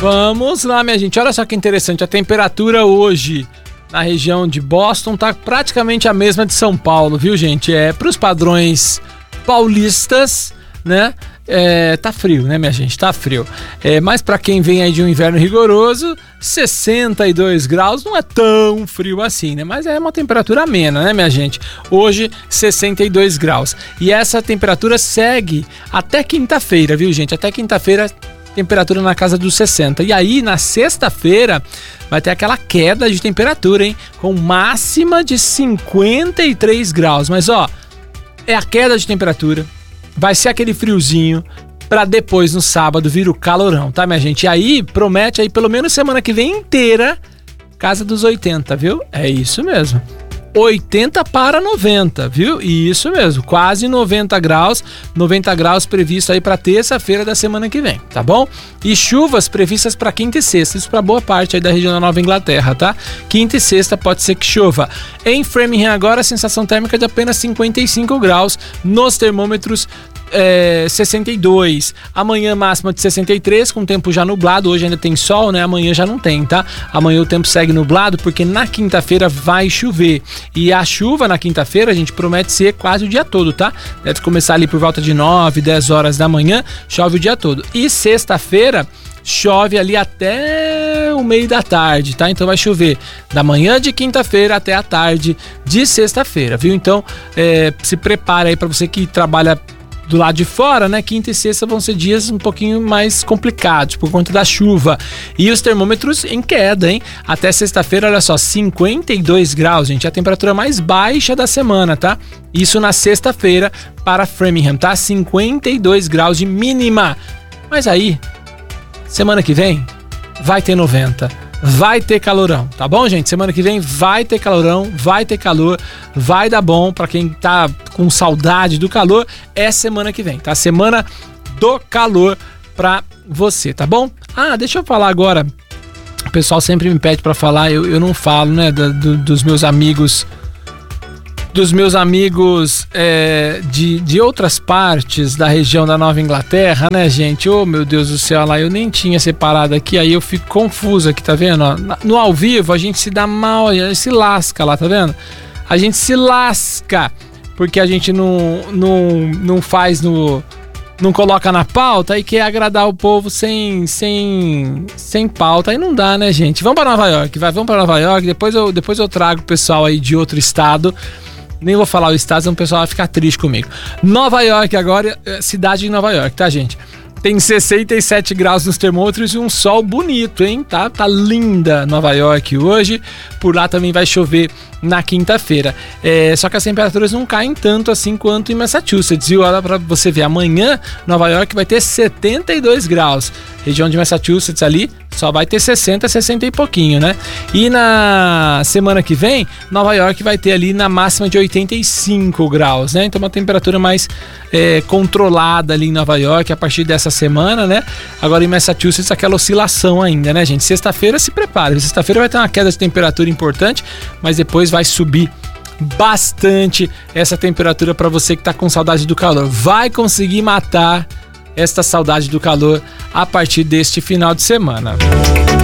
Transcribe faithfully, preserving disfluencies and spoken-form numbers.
Vamos lá, minha gente. Olha só que interessante. A temperatura hoje na região de Boston tá praticamente a mesma de São Paulo, viu, gente? É, para os padrões paulistas, né? É, tá frio, né, minha gente? Tá frio. É, mas para quem vem aí de um inverno rigoroso, sessenta e dois graus não é tão frio assim, né? Mas é uma temperatura amena, né, minha gente? Hoje, sessenta e dois graus. E essa temperatura segue até quinta-feira, viu, gente? Até quinta-feira, temperatura na casa dos sessenta. E aí, na sexta-feira, vai ter aquela queda de temperatura, hein? Com máxima de cinquenta e três graus. Mas, ó, é a queda de temperatura. Vai ser aquele friozinho pra depois, no sábado, vir o calorão, tá, minha gente? E aí, promete aí, pelo menos semana que vem inteira, casa dos oitenta, viu? É isso mesmo. oitenta para noventa, viu? Isso mesmo, quase noventa graus, noventa graus previsto aí para terça-feira da semana que vem, tá bom? E chuvas previstas para quinta e sexta, isso para boa parte aí da região da Nova Inglaterra, tá? Quinta e sexta pode ser que chova. Em Framingham agora, a sensação térmica de apenas cinquenta e cinco graus, nos termômetros É, sessenta e dois. Amanhã máxima de sessenta e três, com o tempo já nublado. Hoje ainda tem sol, né? Amanhã já não tem, tá? Amanhã o tempo segue nublado porque na quinta-feira vai chover. E a chuva na quinta-feira, a gente promete ser quase o dia todo, tá? Deve começar ali por volta de nove, dez horas da manhã, chove o dia todo. E sexta-feira chove ali até o meio da tarde, tá? Então vai chover da manhã de quinta-feira até a tarde de sexta-feira, viu? Então é, se prepara aí para você que trabalha do lado de fora, né? Quinta e sexta vão ser dias um pouquinho mais complicados por conta da chuva. E os termômetros em queda, hein? Até sexta-feira, olha só, cinquenta e dois graus, gente. A temperatura mais baixa da semana, tá? Isso na sexta-feira para Framingham, tá? cinquenta e dois graus de mínima. Mas aí, semana que vem, vai ter noventa. Vai ter calorão, tá bom, gente? Semana que vem vai ter calorão, vai ter calor, vai dar bom pra quem tá com saudade do calor. É semana que vem, tá? Semana do calor pra você, tá bom? Ah, deixa eu falar agora. O pessoal sempre me pede pra falar, eu, eu não falo, né? Do, do, dos meus amigos... dos meus amigos é, de, de outras partes da região da Nova Inglaterra, né, gente? Oh, meu Deus do céu, lá eu nem tinha separado aqui, aí eu fico confuso aqui, tá vendo? No ao vivo a gente se dá mal, a gente se lasca lá, tá vendo? A gente se lasca, porque a gente não, não, não faz no... não coloca na pauta e quer agradar o povo sem, sem, sem pauta, aí não dá, né, gente? Vamos para Nova York, vai, vamos para Nova York, depois eu, depois eu trago o pessoal aí de outro estado. Nem vou falar o estado, senão o pessoal vai ficar triste comigo. Nova York agora, cidade de Nova York, tá, gente? Tem sessenta e sete graus nos termômetros e um sol bonito, hein? Tá, tá linda Nova York hoje. Por lá também vai chover na quinta-feira. É, só que as temperaturas não caem tanto assim quanto em Massachusetts, viu? Olha pra você ver, amanhã Nova York vai ter setenta e dois graus. Região de Massachusetts ali só vai ter sessenta, sessenta e pouquinho, né? E na semana que vem, Nova York vai ter ali na máxima de oitenta e cinco graus, né? Então uma temperatura mais é, controlada ali em Nova York a partir dessa semana, né? Agora em Massachusetts aquela oscilação ainda, né, gente? Sexta-feira se prepare, sexta-feira vai ter uma queda de temperatura importante, mas depois vai subir bastante essa temperatura para você que tá com saudade do calor. Vai conseguir matar esta saudade do calor a partir deste final de semana.